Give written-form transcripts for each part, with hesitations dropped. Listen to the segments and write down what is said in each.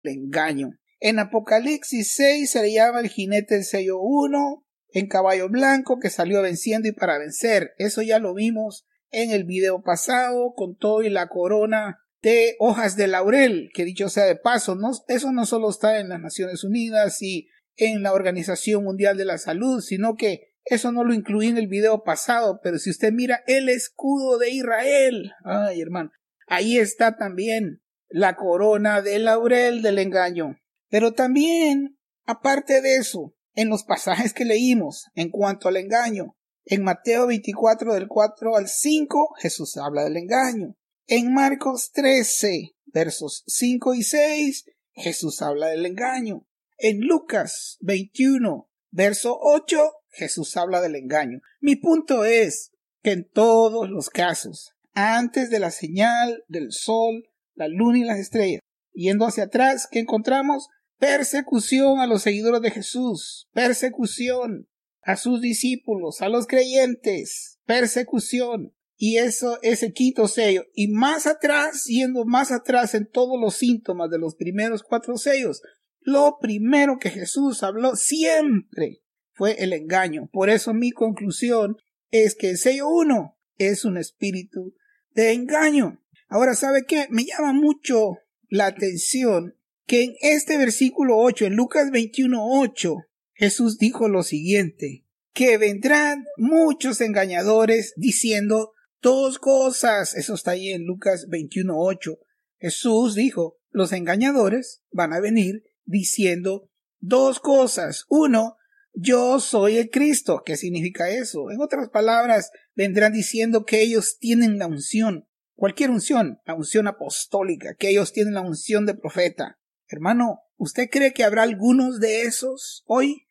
el engaño. En Apocalipsis 6 se le llama el jinete del sello 1, en caballo blanco que salió venciendo y para vencer. Eso ya lo vimos en el video pasado con todo y la corona de hojas de laurel, que dicho sea de paso, eso no solo está en las Naciones Unidas y en la Organización Mundial de la Salud, sino que eso no lo incluí en el video pasado, pero si usted mira el escudo de Israel, ay hermano, ahí está también la corona de laurel del engaño. Pero también, aparte de eso, en los pasajes que leímos en cuanto al engaño, en Mateo 24 del 4 al 5, Jesús habla del engaño. En Marcos 13, versos 5 y 6, Jesús habla del engaño. En Lucas 21, verso 8, Jesús habla del engaño. Mi punto es que en todos los casos, antes de la señal del sol, la luna y las estrellas, yendo hacia atrás, ¿qué encontramos? Persecución a los seguidores de Jesús, persecución a sus discípulos, a los creyentes, persecución. Y eso es el quinto sello. Y más atrás, yendo más atrás en todos los síntomas de los primeros 4 sellos, lo primero que Jesús habló siempre fue el engaño. Por eso mi conclusión es que el sello 1 es un espíritu de engaño. Ahora, ¿sabe qué? Me llama mucho la atención que en este versículo 8, en Lucas 21:8, Jesús dijo lo siguiente, que vendrán muchos engañadores diciendo 2 cosas. Eso está ahí en Lucas 21:8. Jesús dijo, los engañadores van a venir diciendo 2 cosas. 1, yo soy el Cristo. ¿Qué significa eso? En otras palabras, vendrán diciendo que ellos tienen la unción, cualquier unción, la unción apostólica, que ellos tienen la unción de profeta. Hermano, ¿usted cree que habrá algunos de esos hoy?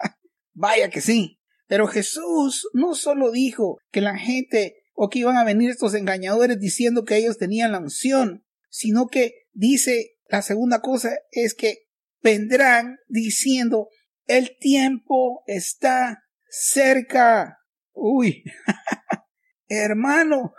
Vaya que sí. Pero Jesús no solo dijo que la gente o que iban a venir estos engañadores diciendo que ellos tenían la unción, sino que dice, la segunda cosa es que vendrán diciendo, el tiempo está cerca. Uy, hermano,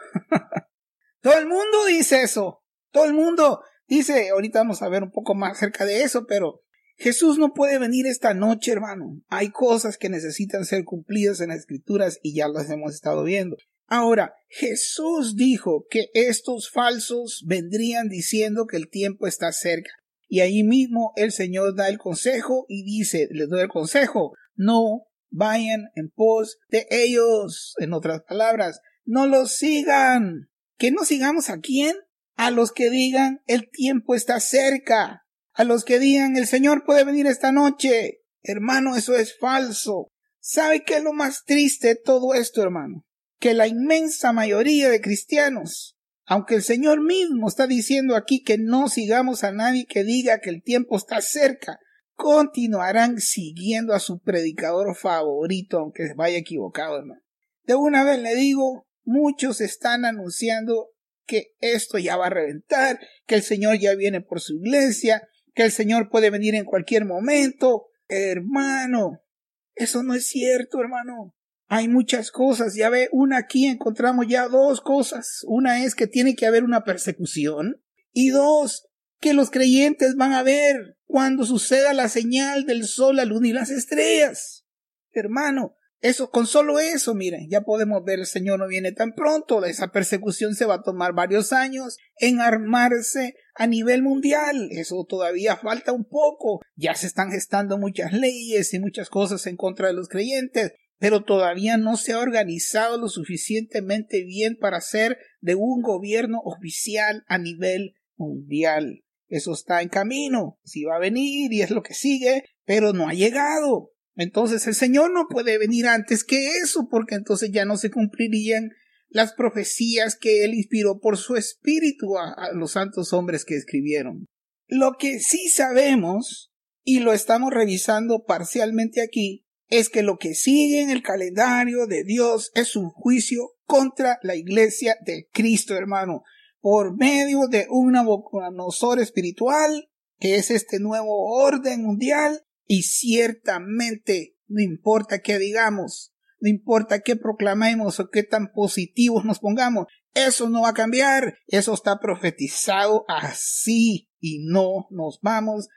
todo el mundo dice eso, todo el mundo dice, ahorita vamos a ver un poco más acerca de eso, pero Jesús no puede venir esta noche, hermano. Hay cosas que necesitan ser cumplidas en las Escrituras y ya las hemos estado viendo. Ahora, Jesús dijo que estos falsos vendrían diciendo que el tiempo está cerca. Y ahí mismo el Señor da el consejo y dice, les doy el consejo, no vayan en pos de ellos. En otras palabras, no los sigan. ¿Que no sigamos a quién? A los que digan el tiempo está cerca. A los que digan el Señor puede venir esta noche. Hermano, eso es falso. ¿Sabe qué es lo más triste de todo esto, hermano? Que la inmensa mayoría de cristianos, aunque el Señor mismo está diciendo aquí que no sigamos a nadie que diga que el tiempo está cerca, continuarán siguiendo a su predicador favorito, aunque vaya equivocado, hermano. De una vez le digo, muchos están anunciando que esto ya va a reventar, que el Señor ya viene por su iglesia, que el Señor puede venir en cualquier momento. Hermano, eso no es cierto, hermano. Hay muchas cosas, ya ve, aquí encontramos ya 2 cosas. Una es que tiene que haber una persecución y 2, que los creyentes van a ver cuando suceda la señal del sol, la luna y las estrellas. Hermano, eso, con solo eso, miren, ya podemos ver, el Señor no viene tan pronto. Esa persecución se va a tomar varios años en armarse a nivel mundial. Eso todavía falta un poco. Ya se están gestando muchas leyes y muchas cosas en contra de los creyentes, pero todavía no se ha organizado lo suficientemente bien para ser de un gobierno oficial a nivel mundial. Eso está en camino. Sí va a venir y es lo que sigue, pero no ha llegado. Entonces el Señor no puede venir antes que eso, porque entonces ya no se cumplirían las profecías que Él inspiró por su espíritu a los santos hombres que escribieron. Lo que sí sabemos, y lo estamos revisando parcialmente aquí, es que lo que sigue en el calendario de Dios es un juicio contra la iglesia de Cristo, hermano, por medio de un Nabucodonosor espiritual, que es este nuevo orden mundial. Y ciertamente, no importa qué digamos, no importa qué proclamemos o qué tan positivos nos pongamos, Eso no va a cambiar. Eso está profetizado así y no nos vamos